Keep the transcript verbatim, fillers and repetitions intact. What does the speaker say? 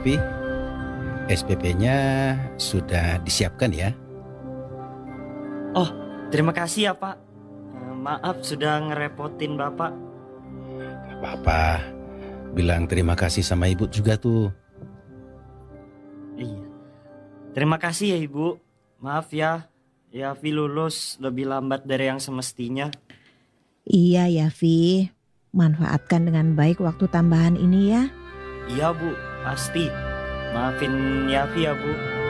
Vi, S P P-nya sudah disiapkan ya? Oh, terima kasih ya Pak. Eh, Maaf sudah ngerepotin Bapak. Gak apa-apa, bilang terima kasih sama ibu juga tuh. Iya. Terima kasih ya Ibu. Maaf ya, Yafi lulus lebih lambat dari yang semestinya. Iya ya Vi, manfaatkan dengan baik waktu tambahan ini ya. Iya Bu, pasti. Maafin Yafi ya Bu.